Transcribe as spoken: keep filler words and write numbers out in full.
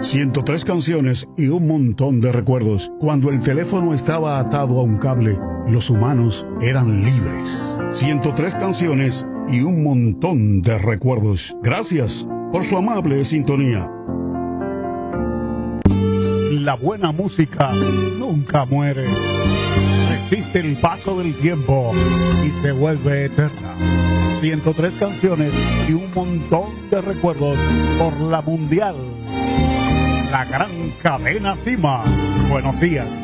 ciento tres canciones y un montón de recuerdos. Cuando el teléfono estaba atado a un cable, los humanos eran libres. ciento tres canciones y un montón de recuerdos. Gracias por su amable sintonía. La buena música nunca muere. Resiste el paso del tiempo y se vuelve eterna. ciento tres canciones y un montón de recuerdos por la mundial. La gran cadena Cima. Buenos días.